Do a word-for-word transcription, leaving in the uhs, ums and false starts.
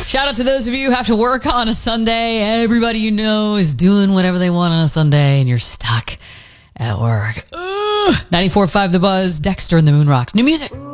Shout out to those of you who have to work on a Sunday. Everybody you know is doing whatever they want on a Sunday, and you're stuck at work. ninety-four point five The Buzz, Dexter and the Moon Rocks. New music.